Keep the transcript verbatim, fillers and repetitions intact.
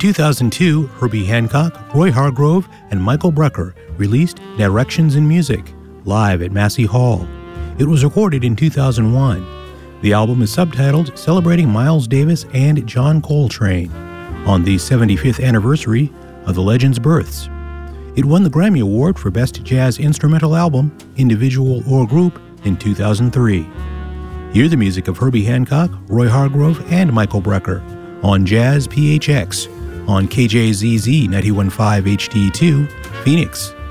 two thousand two, Herbie Hancock, Roy Hargrove, and Michael Brecker released Directions in Music, live at Massey Hall. It was recorded in two thousand one. The album is subtitled Celebrating Miles Davis and John Coltrane on the seventy-fifth anniversary of the legend's births. It won the Grammy Award for Best Jazz Instrumental Album, Individual or Group in two thousand three. Hear the music of Herbie Hancock, Roy Hargrove, and Michael Brecker on Jazz P H X on K J Z Z ninety-one point five H D two, Phoenix.